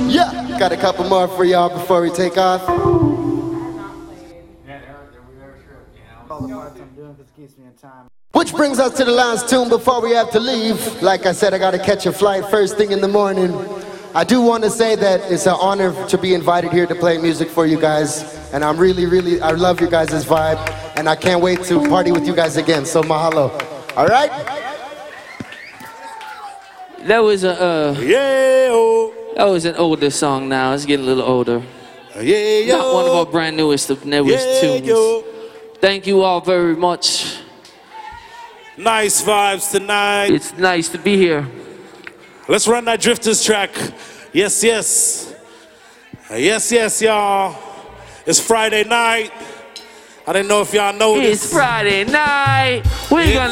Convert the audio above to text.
Yeah, got a couple more for y'all before we take off. Which brings us to the last tune before we have to leave. Like I said, I gotta catch a flight first thing in the morning. I do want to say that it's an honor to be invited here to play music for you guys. And I'm really, I love you guys' vibe. And I can't wait to party with you guys again. So mahalo. All right? That was a, that was an older song now. It's getting a little older. Not one of our brand newest tunes. Thank you all very much. Nice vibes tonight. It's nice to be here. Let's run that Drifters track. Yes, yes. Yes, yes, y'all. It's Friday night. I didn't know if y'all noticed. It's Friday night. We're gonna